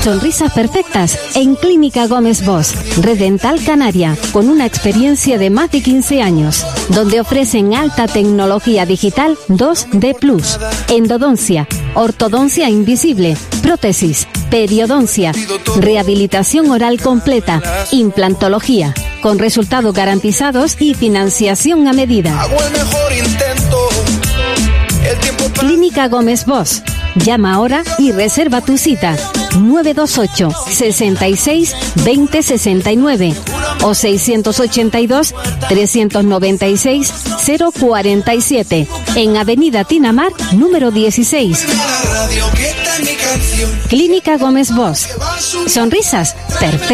Sonrisas perfectas en Clínica Gómez Bosch, Red Dental Canaria, con una experiencia de más de 15 años, donde ofrecen alta tecnología digital 2D+, endodoncia, ortodoncia invisible, prótesis, periodoncia, rehabilitación oral completa, implantología, con resultados garantizados y financiación a medida. Clínica Gómez Bosch. Llama ahora y reserva tu cita. 928 66 20 69 o 682 396 047 en Avenida Tinamar, número 16. Clínica Gómez Bosch. Sonrisas perfectas.